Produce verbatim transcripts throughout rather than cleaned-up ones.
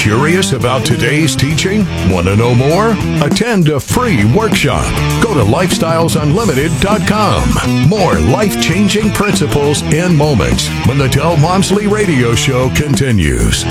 Curious about today's teaching? Want to know more? Attend a free workshop. Go to lifestyles unlimited dot com. More life-changing principles in moments when the Del Walmsley Radio Show continues.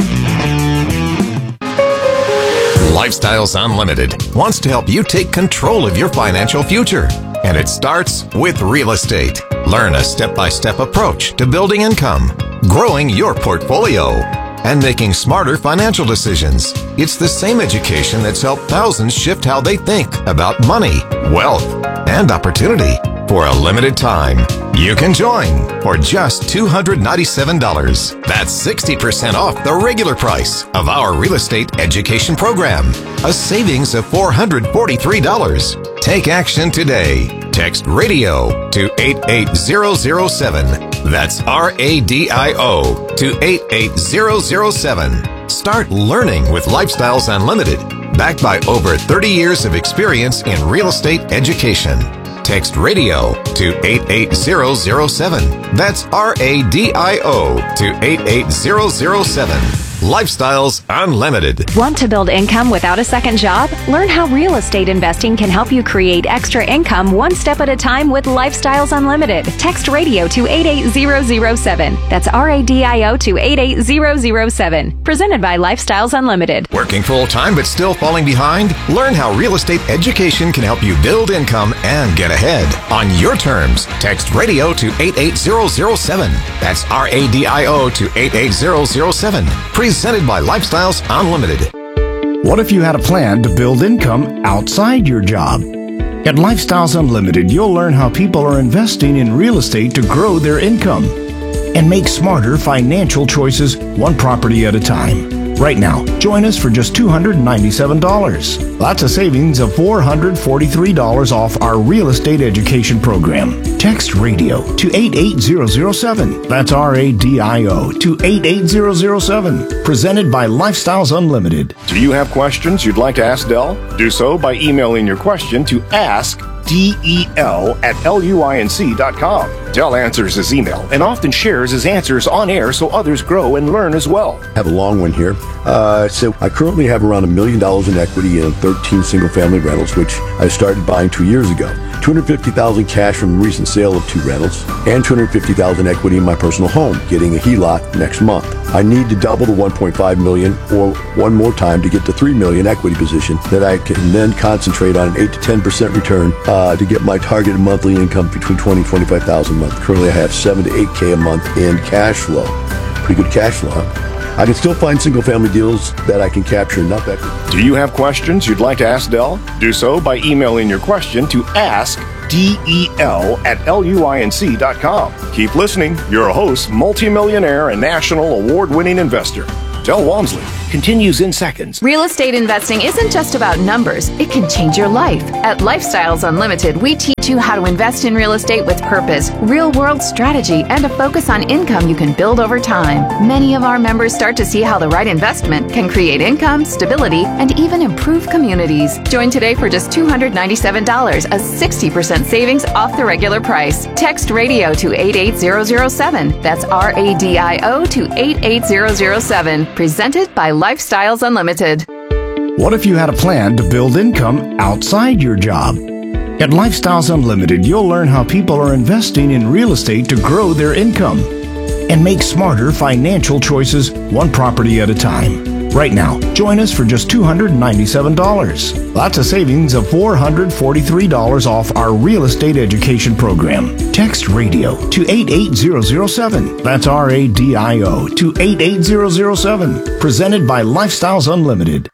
Lifestyles Unlimited wants to help you take control of your financial future. And it starts with real estate. Learn a step-by-step approach to building income, growing your portfolio, and making smarter financial decisions. It's the same education that's helped thousands shift how they think about money, wealth, and opportunity. For a limited time, you can join for just two hundred ninety-seven dollars. That's sixty percent off the regular price of our real estate education program. A savings of four hundred forty-three dollars. Take action today. Text RADIO to eight eight zero zero seven. That's R A D I O to eight eight zero zero seven. Start learning with Lifestyles Unlimited, backed by over thirty years of experience in real estate education. Text RADIO to eight eight zero zero seven. That's R A D I O to eight eight zero zero seven. Lifestyles Unlimited. Want to build income without a second job? Learn how real estate investing can help you create extra income one step at a time with Lifestyles Unlimited. Text RADIO to eight eight zero zero seven. That's R A D I O to eight eight zero zero seven. Presented by Lifestyles Unlimited. Working full-time but still falling behind? Learn how real estate education can help you build income and get ahead. On your terms, text RADIO to eight eight zero zero seven. That's R A D I O to eight eight zero zero seven. Presented by Lifestyles Unlimited. What if you had a plan to build income outside your job? At Lifestyles Unlimited, you'll learn how people are investing in real estate to grow their income and make smarter financial choices one property at a time. Right now, join us for just two hundred ninety-seven dollars. That's a savings of four hundred forty-three dollars off our real estate education program. Text RADIO to eight eight zero zero seven. That's R A D I O to eight eight zero zero seven. Presented by Lifestyles Unlimited. Do you have questions you'd like to ask Del? Do so by emailing your question to ask D E L at L U I N C dot com. Del answers his email and often shares his answers on air so others grow and learn as well. I have a long one here. Uh, so I currently have around a million dollars in equity in thirteen single-family rentals, which I started buying two years ago. two hundred fifty thousand dollars cash from the recent sale of two rentals, and two hundred fifty thousand dollars equity in my personal home, getting a H E L O C next month. I need to double the one point five million dollars or one more time to get to three million dollars equity position that I can then concentrate on an eight to ten percent return uh, to get my targeted monthly income between twenty thousand and twenty-five thousand dollars a month. Currently I have seven to eight K a month in cash flow. Pretty good cash flow, huh? I can still find single-family deals that I can capture enough equity. Do you have questions you'd like to ask Del? Do so by emailing your question to ask D E L at L U I N C dot com. Keep listening. Your host, multimillionaire and national award-winning investor, Del Walmsley, continues in seconds. Real estate investing isn't just about numbers. It can change your life. At Lifestyles Unlimited, we teach you how to invest in real estate with purpose, real-world strategy, and a focus on income you can build over time. Many of our members start to see how the right investment can create income, stability, and even improve communities. Join today for just two hundred ninety-seven dollars, a sixty percent savings off the regular price. Text RADIO to eight eight zero zero seven. That's R A D I O to eight eight zero zero seven. Presented by Lifestyles Unlimited. What if you had a plan to build income outside your job? At Lifestyles Unlimited, you'll learn how people are investing in real estate to grow their income and make smarter financial choices one property at a time. Right now, join us for just two hundred ninety-seven dollars. That's a savings of four hundred forty-three dollars off our real estate education program. Text RADIO to eight eight zero zero seven. That's R A D I O to eight eight zero zero seven. Presented by Lifestyles Unlimited.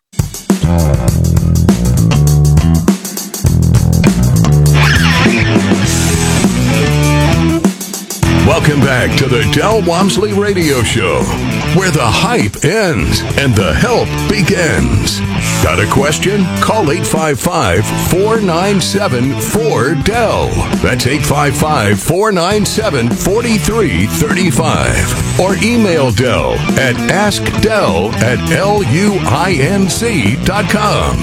Welcome back to the Del Walmsley Radio Show, where the hype ends and the help begins. Got a question? Call eight five five, four nine seven, four D E L. That's eight five five, four nine seven, four three three five. Or email Del at ask del at L U I N C dot com.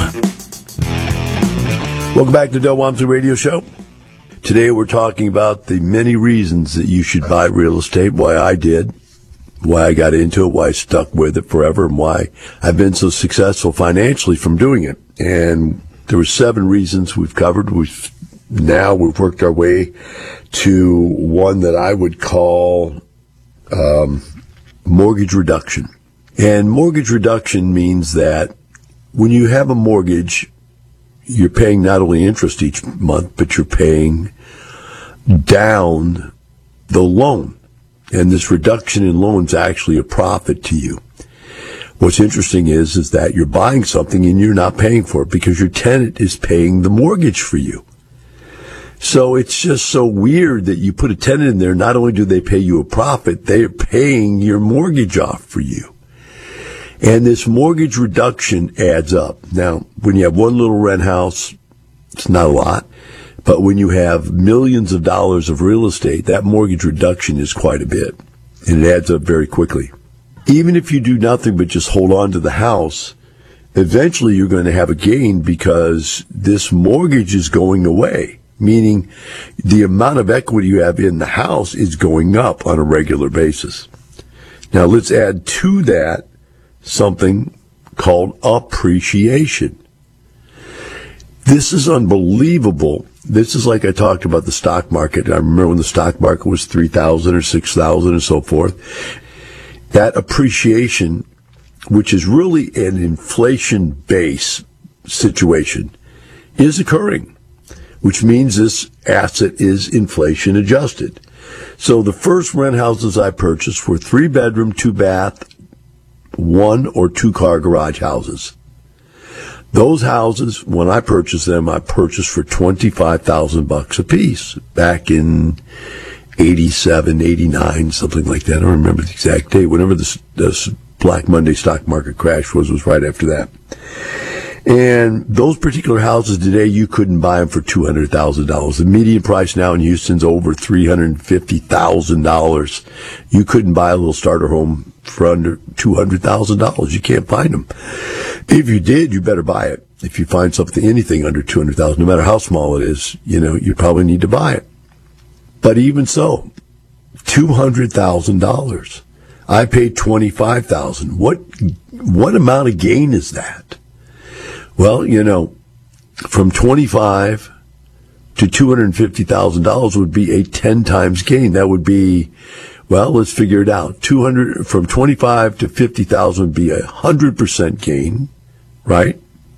Welcome back to the Del Walmsley Radio Show. Today we're talking about the many reasons that you should buy real estate, why I did, why I got into it, why I stuck with it forever, and why I've been so successful financially from doing it. And there were seven reasons we've covered. We've now we've worked our way to one that I would call um, mortgage reduction. And mortgage reduction means that when you have a mortgage, you're paying not only interest each month, but you're paying down the loan. And this reduction in loans is actually a profit to you. What's interesting is, is that you're buying something and you're not paying for it because your tenant is paying the mortgage for you. So it's just so weird that you put a tenant in there. Not only do they pay you a profit, they are paying your mortgage off for you. And this mortgage reduction adds up. Now, when you have one little rent house, it's not a lot. But when you have millions of dollars of real estate, that mortgage reduction is quite a bit. And it adds up very quickly. Even if you do nothing but just hold on to the house, eventually you're going to have a gain because this mortgage is going away, meaning the amount of equity you have in the house is going up on a regular basis. Now let's add to that something called appreciation. This is unbelievable. This is like I talked about the stock market. I remember when the stock market was three thousand or six thousand and so forth. That appreciation, which is really an inflation-based situation, is occurring, which means this asset is inflation adjusted. So the first rent houses I purchased were three-bedroom, two-bath, one or two-car garage houses. Those houses, when I purchased them, I purchased for twenty-five thousand bucks a piece back in eighty-seven, eighty-nine, something like that. I don't remember the exact date. Whenever this, this Black Monday stock market crash was, was right after that. And those particular houses today, you couldn't buy them for two hundred thousand dollars. The median price now in Houston's over three hundred fifty thousand dollars. You couldn't buy a little starter home for under two hundred thousand dollars. You can't find them. If you did, you better buy it. If you find something, anything under two hundred thousand dollars, no matter how small it is, you know, you probably need to buy it. But even so, two hundred thousand dollars. I paid twenty-five thousand dollars. What, what amount of gain is that? Well, you know, from twenty-five to two hundred fifty thousand dollars would be a ten times gain. That would be, well, let's figure it out. two hundred from twenty-five to fifty thousand would be a one hundred percent gain, right?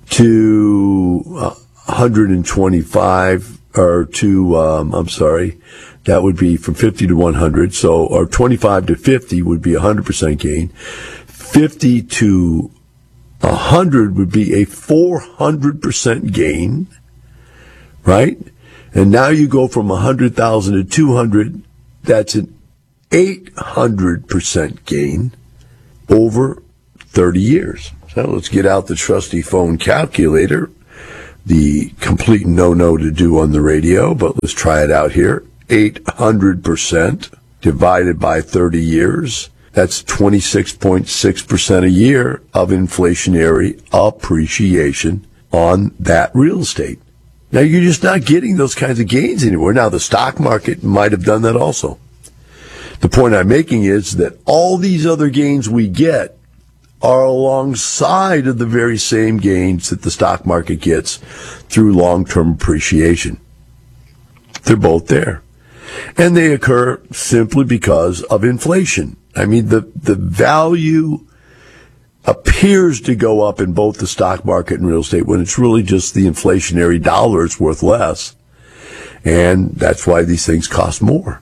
To uh, one hundred twenty-five or to um, I'm sorry, that would be from fifty to one hundred. So, or twenty-five to fifty would be a one hundred percent gain. fifty to one hundred would be a four hundred percent gain, right? And now you go from one hundred thousand to two hundred, that's an eight hundred percent gain over thirty years. So let's get out the trusty phone calculator, the complete no-no to do on the radio, but let's try it out here. eight hundred percent divided by thirty years. That's twenty-six point six percent a year of inflationary appreciation on that real estate. Now, you're just not getting those kinds of gains anymore. Now, the stock market might have done that also. The point I'm making is that all these other gains we get are alongside of the very same gains that the stock market gets through long-term appreciation. They're both there. And they occur simply because of inflation. I mean, the, the value appears to go up in both the stock market and real estate when it's really just the inflationary dollars worth less. And that's why these things cost more.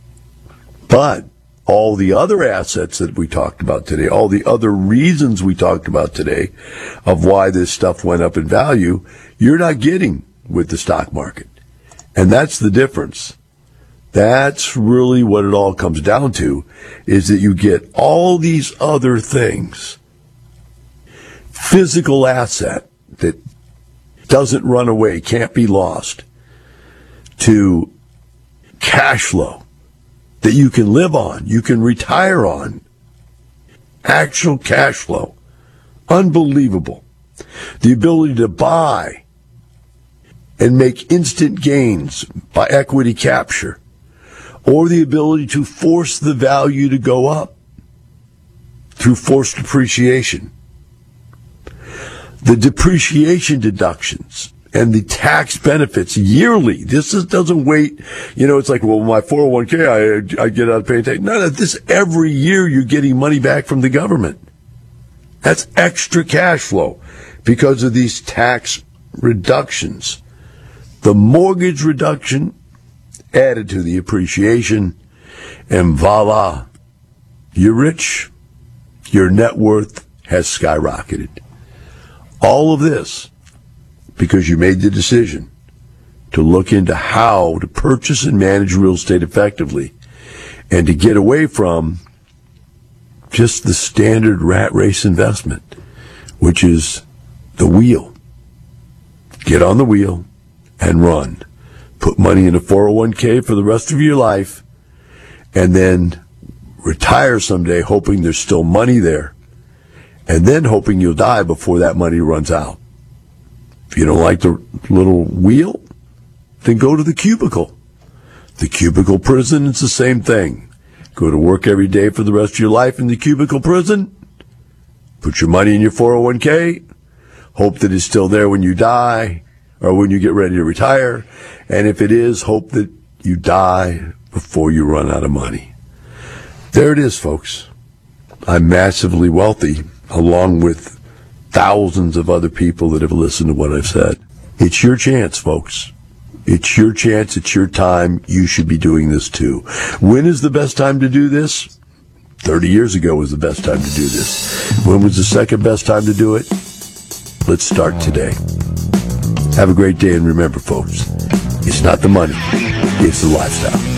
But all the other assets that we talked about today, all the other reasons we talked about today of why this stuff went up in value, you're not getting with the stock market. And that's the difference. That's really what it all comes down to, is that you get all these other things. Physical asset that doesn't run away, can't be lost, to cash flow that you can live on, you can retire on. Actual cash flow. Unbelievable. The ability to buy and make instant gains by equity capture, or the ability to force the value to go up. through forced depreciation. The depreciation deductions and the tax benefits yearly. This is, doesn't wait. You know, it's like, well, my four oh one k, I, I get out of paying tax. No, no, this every year you're getting money back from the government. That's extra cash flow because of these tax reductions. The mortgage reduction added to the appreciation, and voila, you're rich. Your net worth has skyrocketed. All of this because you made the decision to look into how to purchase and manage real estate effectively and to get away from just the standard rat race investment, which is the wheel. Get on the wheel and run. Put money in a four oh one k for the rest of your life and then retire someday hoping there's still money there and then hoping you'll die before that money runs out. If you don't like the little wheel, then go to the cubicle. The cubicle prison is the same thing. Go to work every day for the rest of your life in the cubicle prison. Put your money in your four oh one k. Hope that it's still there when you die or when you get ready to retire. And if it is, hope that you die before you run out of money. There it is, folks. I'm massively wealthy, along with thousands of other people that have listened to what I've said. It's your chance, folks. It's your chance. It's your time. You should be doing this too. When is the best time to do this? thirty years ago was the best time to do this. When was the second best time to do it? Let's start today. Have a great day, and remember, folks, it's not the money, it's the lifestyle.